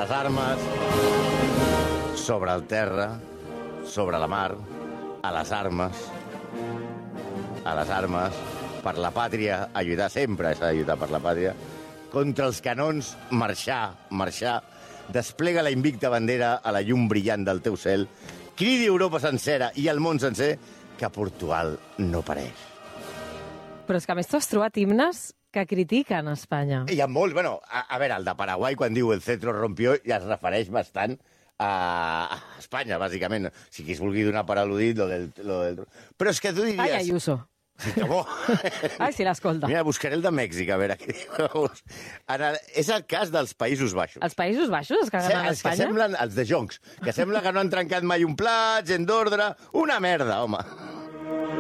les armes, sobre el terra, sobre la mar, a les armes, per la pàtria, lluitar sempre, s'ha de lluitar per la pàtria, contra els canons, marxar, desplega la invicta bandera a la llum brillant del teu cel, cridi Europa sencera i el món sencer que Portugal no pareix. Però és que a més tu has trobat himnes que critiquen Espanya. Hi ha molts, bueno, a veure, el de Paraguai, quan diu el cetro rompió, ja es refereix bastant a Espanya, bàsicament. Si qui es vulgui donar per al·ludit, lo del... Però és que tu diries... Ai, Ayuso. Sí, com? Ai, si l'escolta. Mira, buscaré el de Mèxic, a veure què diu. És el cas dels Països Baixos. Els Països Baixos es caguen a Els que Espanya? semblen, els de joncs, que sembla que no han trencat mai un plat, gent d'ordre... Una merda, home.